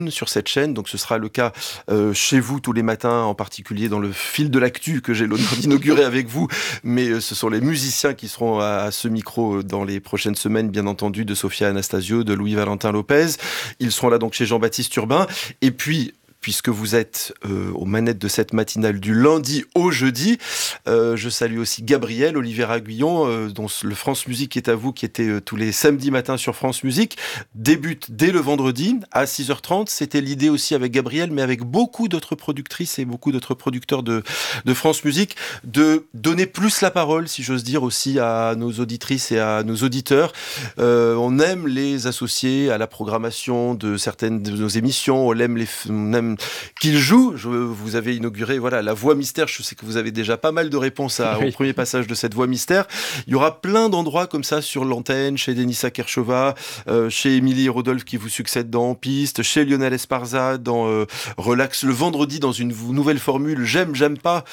sur cette chaîne, donc ce sera le cas chez vous tous les matins, en particulier dans le fil de l'actu que j'ai l'honneur d'inaugurer avec vous, mais ce sont les musiciens qui seront à ce micro dans les prochaines semaines, bien entendu, de Sophia Anastasio, de Louis-Valentin Lopez. Ils seront là donc chez Jean-Baptiste Urbain, et puis puisque vous êtes aux manettes de cette matinale du lundi au jeudi. Je salue aussi Gabriel, Olivier Aguillon, dont le France Musique est à vous, qui était tous les samedis matins sur France Musique, débute dès le vendredi à 6h30. C'était l'idée aussi avec Gabriel, mais avec beaucoup d'autres productrices et beaucoup d'autres producteurs de France Musique, de donner plus la parole, si j'ose dire, aussi à nos auditrices et à nos auditeurs. On aime les associer à la programmation de certaines de nos émissions, on aime qu'il joue. Vous avez inauguré la voix mystère. Je sais que vous avez déjà pas mal de réponses au premier passage de cette voix mystère. Il y aura plein d'endroits comme ça sur l'antenne, chez Denisa Kershova, chez Émilie et Rodolphe qui vous succèdent dans En Piste, chez Lionel Esparza dans Relax le vendredi, dans une nouvelle formule j'aime pas,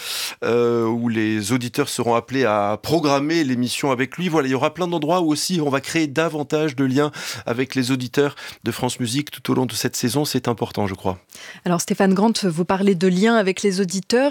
où les auditeurs seront appelés à programmer l'émission avec lui. Voilà, il y aura plein d'endroits où aussi on va créer davantage de liens avec les auditeurs de France Musique tout au long de cette saison. C'est important, je crois. Alors Stéphane Grant, vous parlez de liens avec les auditeurs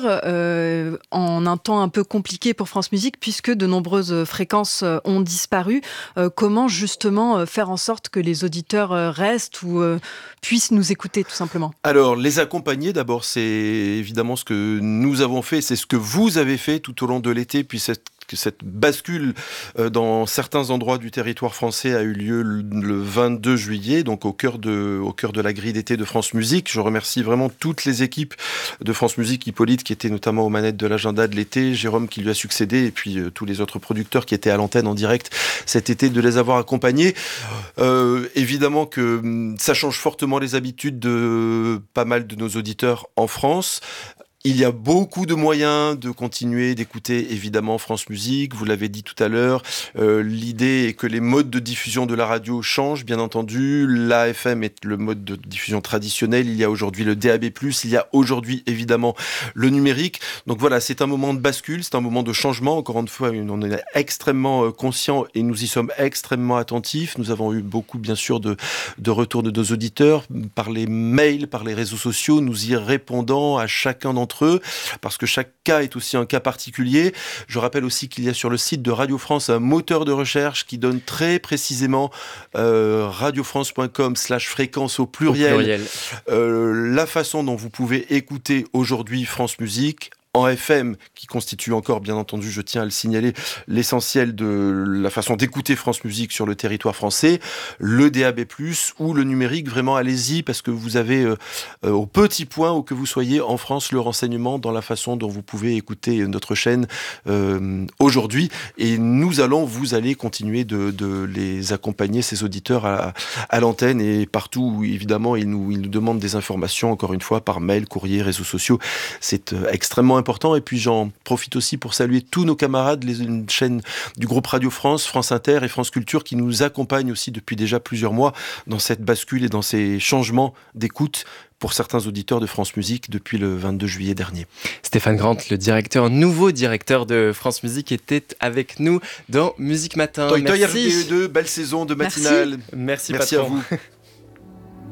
en un temps un peu compliqué pour France Musique puisque de nombreuses fréquences ont disparu. Comment justement faire en sorte que les auditeurs restent ou puissent nous écouter tout simplement ? Alors les accompagner d'abord, c'est évidemment ce que nous avons fait, c'est ce que vous avez fait tout au long de l'été, puis cette bascule dans certains endroits du territoire français a eu lieu le 22 juillet, donc au cœur de la grille d'été de France Musique. Je remercie vraiment toutes les équipes de France Musique, Hippolyte qui était notamment aux manettes de l'agenda de l'été, Jérôme qui lui a succédé, et puis tous les autres producteurs qui étaient à l'antenne en direct cet été, de les avoir accompagnés. Évidemment que ça change fortement les habitudes de pas mal de nos auditeurs en France. Il y a beaucoup de moyens de continuer d'écouter évidemment France Musique, vous l'avez dit tout à l'heure, l'idée est que les modes de diffusion de la radio changent bien entendu, l'AFM est le mode de diffusion traditionnel, il y a aujourd'hui le DAB+, il y a aujourd'hui évidemment le numérique, donc voilà, c'est un moment de bascule, c'est un moment de changement, encore une fois on est extrêmement conscients et nous y sommes extrêmement attentifs, nous avons eu beaucoup bien sûr de retours de nos auditeurs, par les mails, par les réseaux sociaux, nous y répondant à chacun d'entre eux, parce que chaque cas est aussi un cas particulier. Je rappelle aussi qu'il y a sur le site de Radio France un moteur de recherche qui donne très précisément radiofrance.com/fréquence au pluriel. La façon dont vous pouvez écouter aujourd'hui France Musique en FM, qui constitue encore, bien entendu, je tiens à le signaler, l'essentiel de la façon d'écouter France Musique sur le territoire français, le DAB+, ou le numérique, vraiment allez-y, parce que vous avez au petit point, où que vous soyez en France, le renseignement dans la façon dont vous pouvez écouter notre chaîne aujourd'hui, et vous allez continuer de les accompagner, ces auditeurs, à l'antenne, et partout où, évidemment, ils nous demandent des informations, encore une fois, par mail, courrier, réseaux sociaux, c'est extrêmement important. Et puis j'en profite aussi pour saluer tous nos camarades, les chaînes du groupe Radio France, France Inter et France Culture qui nous accompagnent aussi depuis déjà plusieurs mois dans cette bascule et dans ces changements d'écoute pour certains auditeurs de France Musique depuis le 22 juillet dernier. Stéphane Grant, nouveau directeur de France Musique, était avec nous dans Musique Matin. Toi, RTE2, belle saison de matinale. Merci à vous.